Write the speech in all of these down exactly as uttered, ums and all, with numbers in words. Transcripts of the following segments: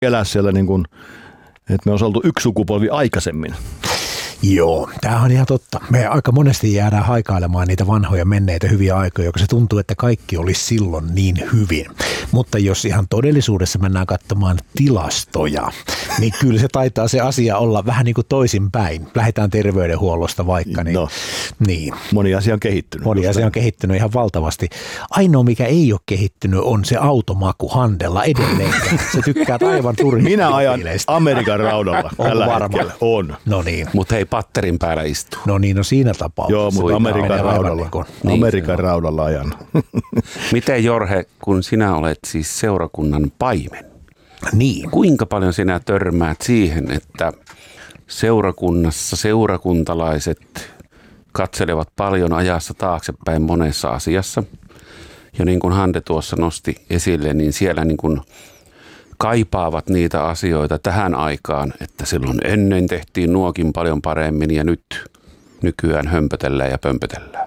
elää siellä niin kuin, että me olisi oltu yksi sukupolvi aikaisemmin. Joo, tämä on ihan totta. Me aika monesti jäädään haikailemaan niitä vanhoja menneitä hyviä aikoja, joka se tuntuu, että kaikki olisi silloin niin hyvin. Mutta jos ihan todellisuudessa mennään katsomaan tilastoja, niin kyllä se taitaa se asia olla vähän niin kuin toisinpäin. Lähdetään terveydenhuollosta vaikka. Niin, no, niin. Moni asia on kehittynyt. Moni asia on kehittynyt ihan valtavasti. Ainoa, mikä ei ole kehittynyt, on se automaku Handella edelleen. Se tykkää aivan turhista. Minä ajan Amerikan raudalla tällä varma. hetkellä. On. No niin. Mutta hei, patterin päällä istuu. No niin, no siinä tapauksessa. Joo, mutta Amerikan raudalla. Niin Amerikan raudalla ajan. Miten Jorge, kun sinä olet siis seurakunnan paimen, niin. kuinka paljon sinä törmäät siihen, että seurakunnassa seurakuntalaiset katselevat paljon ajassa taaksepäin monessa asiassa? Ja niin kuin Hande tuossa nosti esille, niin siellä niin kuin kaipaavat niitä asioita tähän aikaan, että silloin ennen tehtiin nuokin paljon paremmin ja nyt nykyään hömpötellään ja pömpötellään.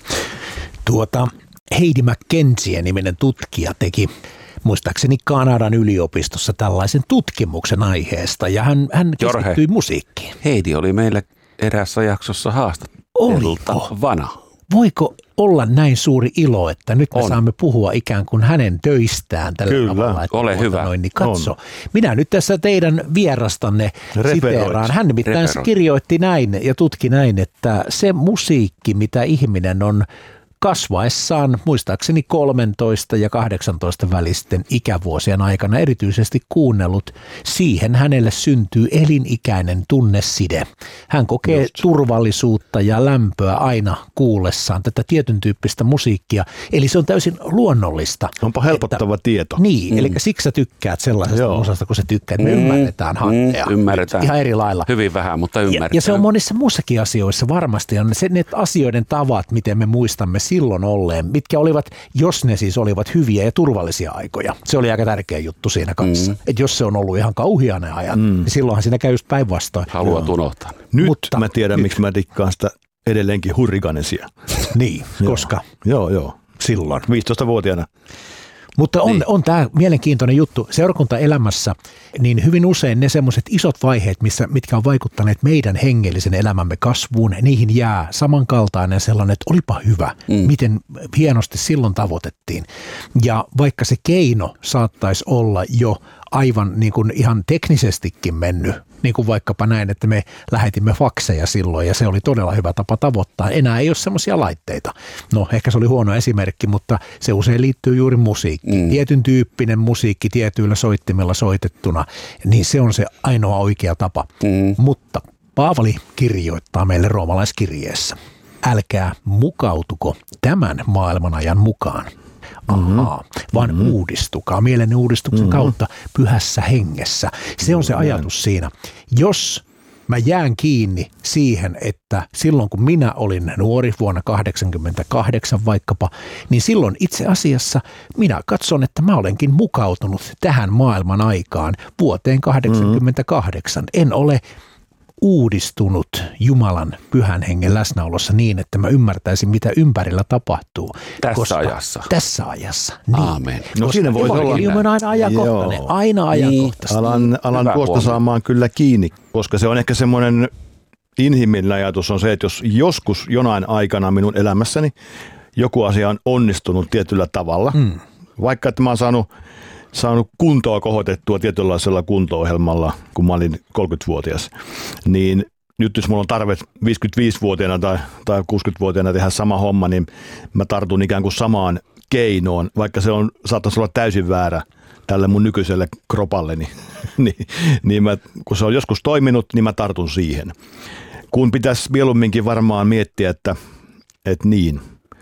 Tuota, Heidi McKenzie-niminen tutkija teki muistaakseni Kanadan yliopistossa tällaisen tutkimuksen aiheesta ja hän, hän keskittyi musiikkiin. Heidi oli meillä eräässä jaksossa haastatteltavana. Voiko olla näin suuri ilo, että nyt me on. saamme puhua ikään kuin hänen töistään tällä Kyllä. tavalla. Että Ole hyvä. Noin, niin katso. On. Minä nyt tässä teidän vierastanne Referoit. siteeraan. Hän nimittäin Referoit. kirjoitti näin ja tutki näin, että se musiikki, mitä ihminen on kasvaessaan muistaakseni kolmetoista ja kahdeksantoista välisten ikävuosien aikana erityisesti kuunnellut, siihen hänelle syntyy elinikäinen tunneside. Hän kokee Just. turvallisuutta ja lämpöä aina kuullessaan tätä tietyn tyyppistä musiikkia, eli se on täysin luonnollista. Onpa helpottava että, tieto. Niin, Mm. eli siksi sä tykkäät sellaisesta Joo. musasta, kun sä tykkäät. Me Mm. ymmärretään Hantea. Mm, ymmärretään. Ihan eri lailla. Hyvin vähän, mutta Ja, ymmärretään. ja se on monissa muissakin asioissa varmasti. On se, ne asioiden tavat, miten me muistamme silloin olleen, mitkä olivat, jos ne siis olivat hyviä ja turvallisia aikoja. Se oli aika tärkeä juttu siinä kanssa. Mm. Että jos se on ollut ihan kauhia ne ajat, mm. niin silloinhan siinä käy just päinvastoin. Haluat unohtaa. Nyt Mutta- mä tiedän, nyt. miksi mä dikkaan sitä edelleenkin hurrikanesia. Niin, koska Joo, joo. silloin. viisitoistavuotiaana. Mutta on, Niin. on tämä mielenkiintoinen juttu. Seurakuntaelämässä, niin hyvin usein ne semmoiset isot vaiheet, missä, mitkä on vaikuttaneet meidän hengellisen elämämme kasvuun, niihin jää samankaltainen sellainen, että olipa hyvä, mm. miten hienosti silloin tavoitettiin. Ja vaikka se keino saattaisi olla jo aivan niin kuin ihan teknisestikin mennyt, niin kuin vaikkapa näin, että me lähetimme fakseja silloin ja se oli todella hyvä tapa tavoittaa. Enää ei ole semmoisia laitteita. No ehkä se oli huono esimerkki, mutta se usein liittyy juuri musiikkiin. Mm. Tietyn tyyppinen musiikki tietyillä soittimilla soitettuna, niin se on se ainoa oikea tapa. Mm. Mutta Paavali kirjoittaa meille roomalaiskirjeessä, älkää mukautuko tämän maailmanajan mukaan. Ahaa, vaan mm-hmm. uudistukaa mielen uudistuksen mm-hmm. kautta pyhässä hengessä. Se on se ajatus siinä. Jos mä jään kiinni siihen, että silloin kun minä olin nuori vuonna kahdeksankymmentäkahdeksan vaikkapa, niin silloin itse asiassa minä katson, että mä olenkin mukautunut tähän maailman aikaan vuoteen kahdeksankymmentäkahdeksan. Mm-hmm. En ole uudistunut Jumalan pyhän hengen läsnäolossa niin, että mä ymmärtäisin, mitä ympärillä tapahtuu. Tässä koska ajassa. Tässä ajassa. Niin. Aamen. No siinä voisi olla. Evankeliumi on aina ajankohtainen. Joo. Aina ajankohtainen. Alan, alan Hyvä tuosta huomio. saamaan kyllä kiinni, koska se on ehkä semmoinen inhimillinen ajatus on se, että jos joskus jonain aikana minun elämässäni joku asia on onnistunut tietyllä tavalla, mm. vaikka että mä oon saanut, saanut kuntoa kohotettua tietynlaisella kunto-ohjelmalla, kun mä olin kolmekymmentävuotias, niin nyt jos mulla on tarve viisikymmentäviisivuotiaana tai, tai kuusikymmentävuotiaana tehdä sama homma, niin mä tartun ikään kuin samaan keinoon, vaikka se on, saattaisi olla täysin väärä tälle mun nykyiselle kropalleni, niin, niin mä, kun se on joskus toiminut, niin mä tartun siihen. Kun pitäisi mieluumminkin varmaan miettiä, että, että niin,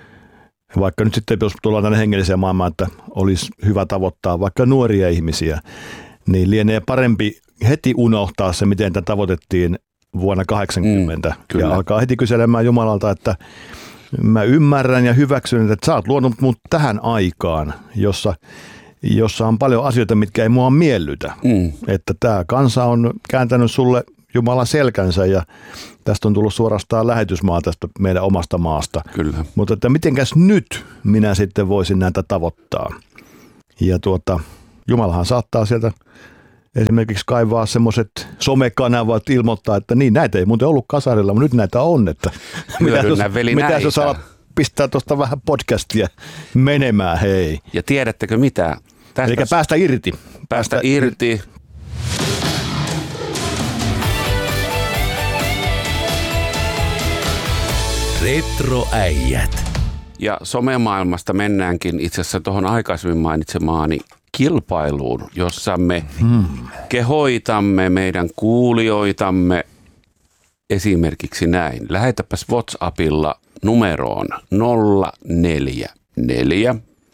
vaikka nyt sitten jos tullaan tänne hengelliseen maailmaan, että olisi hyvä tavoittaa vaikka nuoria ihmisiä, niin lienee parempi heti unohtaa se, miten tätä tavoitettiin vuonna kahdeksankymmentä mm, ja alkaa heti kyselemään Jumalalta, että mä ymmärrän ja hyväksyn, että sä oot luonut mut tähän aikaan, jossa, jossa on paljon asioita, mitkä ei mua miellytä. Mm. Että tämä kansa on kääntänyt sulle Jumalan selkänsä ja tästä on tullut suorastaan lähetysmaa tästä meidän omasta maasta. Kyllä. Mutta että mitenkäs nyt minä sitten voisin näitä tavoittaa. Ja tuota, Jumalahan saattaa sieltä esimerkiksi kaivaa semmoiset somekanavat ilmoittaa, että niin näitä ei muuten ollut kasarilla, mutta nyt näitä on. Että Hyödynnä veli näitä. Mitä jos alat pistää tuosta vähän podcastia menemään, hei. Ja tiedättekö mitä? Eli päästä irti. Päästä, päästä irti. Retroäijät. Ja somemaailmasta mennäänkin itse asiassa tuohon aikaisemmin mainitsemaani kilpailuun, jossa me hmm. kehoitamme meidän kuulijoitamme esimerkiksi näin. Lähetäpäs WhatsAppilla numeroon nolla neljä neljä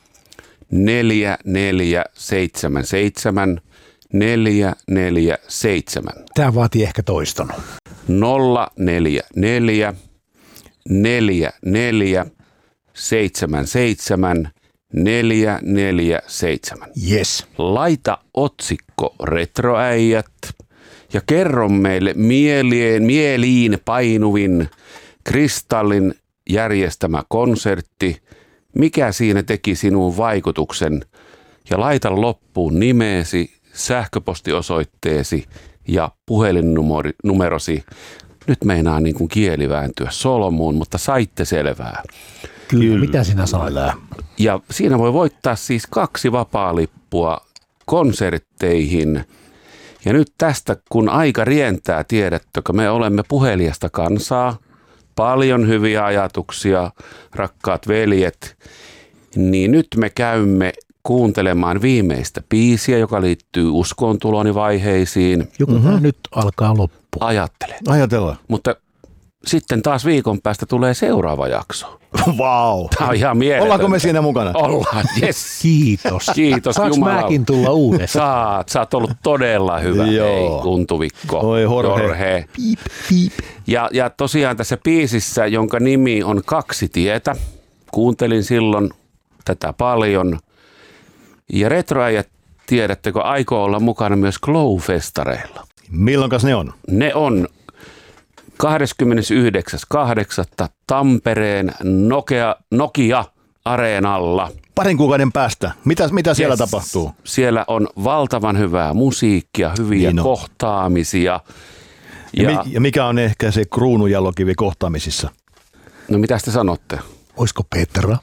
neljä neljä seitsemän seitsemän neljä neljä seitsemän. Tämä vaatii ehkä toiston. nolla neljä neljä neljä neljä seitsemän seitsemän neljä neljä seitsemän. Yes. Laita otsikko Retroäijät ja kerro meille mieleen, mieliin painuvin Kristallin järjestämä konsertti, mikä siinä teki sinun vaikutuksen, ja laita loppuun nimeesi, sähköpostiosoitteesi ja puhelinnumerosi. Nyt meinaa niin kuin kieli vääntyä solmuun, mutta saitte selvää. Kyllä, Kyllä. Mitä sinä sanoit? Ja siinä voi voittaa siis kaksi vapaalippua konsertteihin. Ja nyt tästä, kun aika rientää, tiedättekö, me olemme puhelijasta kansaa, paljon hyviä ajatuksia, rakkaat veljet, niin nyt me käymme kuuntelemaan viimeistä biisiä, joka liittyy uskontuloni vaiheisiin. Joku mm-hmm. nyt alkaa loppua. Ajattele. Ajatellaan. Mutta sitten taas viikon päästä tulee seuraava jakso. Vau. Wow. Tämä on ihan mieletöntä. Ollaanko me siinä mukana? Ollaan, yes. Kiitos. Kiitos Saanko Jumala. mäkin tulla uudestaan? Saat, sä oot ollut todella hyvä. Joo. Hei, Kuntuvikko. Oi Jorge. Jorge. Piip, piip. Ja, ja tosiaan tässä biisissä, jonka nimi on Kaksi tietä, kuuntelin silloin tätä paljon. Ja Retroäijät, tiedättekö, aikoo olla mukana myös Glow-festareilla. Milloinkas ne on? Ne on kahdeskymmenesyhdeksäs kahdeksatta Tampereen Nokia, Nokia-areenalla. Parin kuukauden päästä. Mitä, mitä siellä Yes. tapahtuu? Siellä on valtavan hyvää musiikkia, hyviä niin kohtaamisia. Ja, Ja, mi, ja mikä on ehkä se kruununjalokivi kohtaamisissa? no mitä te sanotte? Olisiko Petra?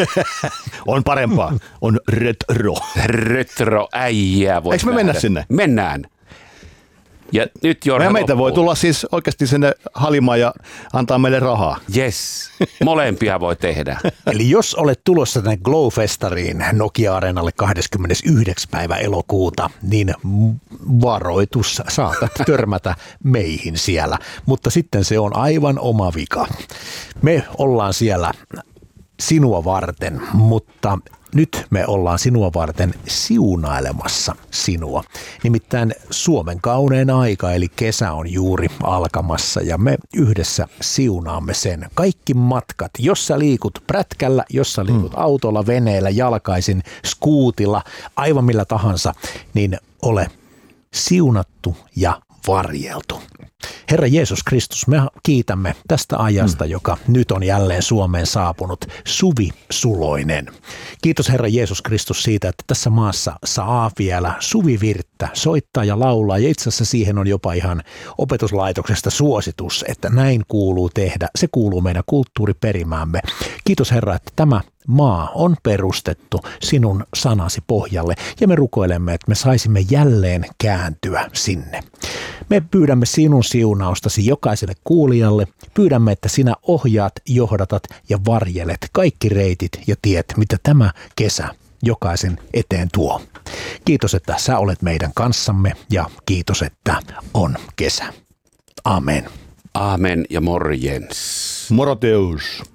On parempaa. On retro. Retroäijää voi Eikö me mennä sinne? Mennään. Ja nyt Jorge Ja meitä loppuu. voi tulla siis oikeasti sinne Halimaan ja antaa meille rahaa. Yes, molempia voi tehdä. Eli jos olet tulossa tänne Glow-festariin Nokia-areenalle kahdeskymmenesyhdeksäs päivä elokuuta, niin varoitus, saatat törmätä meihin siellä. Mutta sitten se on aivan oma vika. Me ollaan siellä sinua varten, mutta nyt me ollaan sinua varten siunailemassa sinua. Nimittäin Suomen kaunein aika, eli kesä on juuri alkamassa ja me yhdessä siunaamme sen. Kaikki matkat, jos sä liikut prätkällä, jos sä liikut autolla, veneellä, jalkaisin, skuutilla, aivan millä tahansa, niin ole siunattu ja varjeltu. Herra Jeesus Kristus, me kiitämme tästä ajasta, joka nyt on jälleen Suomeen saapunut, Suvi Suloinen. Kiitos Herra Jeesus Kristus siitä, että tässä maassa saa vielä suvivirttä soittaa ja laulaa. Ja itse asiassa siihen on jopa ihan opetuslaitoksesta suositus, että näin kuuluu tehdä. Se kuuluu meidän kulttuuriperimäämme. Kiitos Herra, että tämä maa on perustettu sinun sanasi pohjalle ja me rukoilemme, että me saisimme jälleen kääntyä sinne. Me pyydämme sinun siunaustasi jokaiselle kuulijalle. Pyydämme, että sinä ohjaat, johdatat ja varjelet kaikki reitit ja tiet, mitä tämä kesä jokaisen eteen tuo. Kiitos, että sä olet meidän kanssamme ja kiitos, että on kesä. Amen. Amen ja morjens. Moroteus.